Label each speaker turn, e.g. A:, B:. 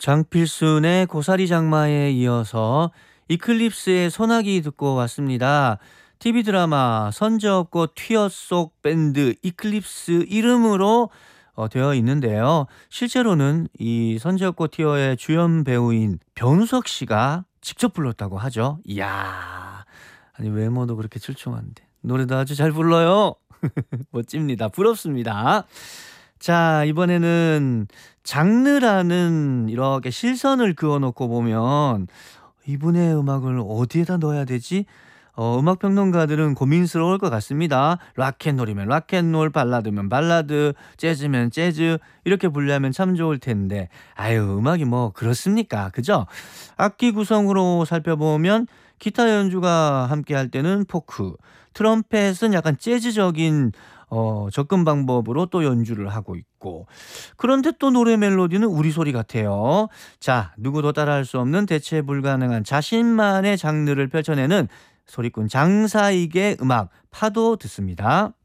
A: 장필순의 고사리 장마에 이어서 이클립스의 소나기 듣고 왔습니다. TV 드라마 선저업고 튀어 속 밴드 이클립스 이름으로 되어 있는데요. 실제로는 이 선저업고 튀어의 주연 배우인 변우석 씨가 직접 불렀다고 하죠. 이야, 아니 외모도 그렇게 출중한데 노래도 아주 잘 불러요. 멋집니다. 부럽습니다. 자, 이번에는 장르라는 이렇게 실선을 그어놓고 보면 이분의 음악을 어디에다 넣어야 되지? 음악 평론가들은 고민스러울 것 같습니다. 락앤롤이면 락앤롤, 발라드면 발라드, 재즈면 재즈 이렇게 분류하면 참 좋을 텐데 아유 음악이 뭐 그렇습니까? 그죠? 악기 구성으로 살펴보면 기타 연주가 함께 할 때는 포크, 트럼펫은 약간 재즈적인 접근 방법으로 또 연주를 하고 있고 그런데 또 노래 멜로디는 우리 소리 같아요. 자, 누구도 따라할 수 없는 대체 불가능한 자신만의 장르를 펼쳐내는 소리꾼 장사익의 음악 파도 듣습니다.